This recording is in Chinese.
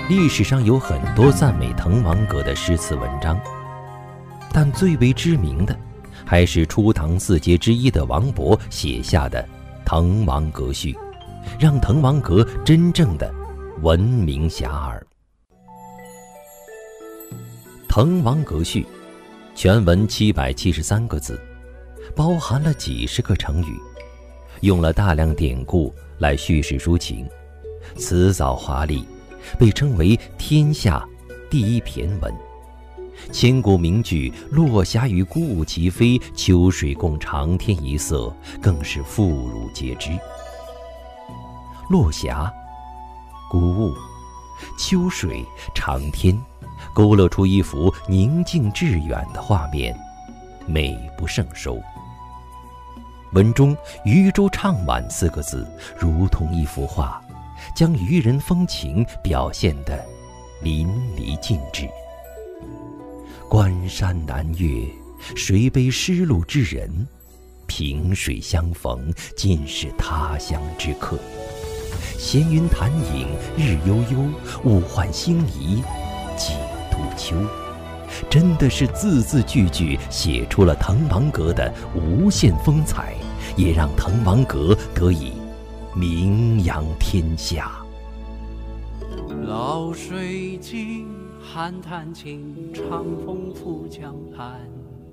历史上有很多赞美滕王阁的诗词文章，但最为知名的还是初唐四杰之一的王勃写下的《滕王阁序》，让滕王阁真正的闻名遐迩。《滕王阁序》全文773个字，包含了几十个成语，用了大量典故来叙事抒情，辞藻华丽，被称为天下第一骈文。千古名句“落霞与孤鹜齐飞，秋水共长天一色”更是妇孺皆知。落霞、孤鹜、秋水、长天，勾勒出一幅宁静致远的画面，美不胜收。文中“渔舟唱晚”4个字如同一幅画，将渔人风情表现得淋漓尽致。关山难越，谁悲失路之人？萍水相逢，尽是他乡之客。闲云潭影日悠悠，物换星移几度秋。真的是字字句句写出了滕王阁的无限风采，也让滕王阁得以名扬天下。 老水尽，寒潭尽，长风拂江畔。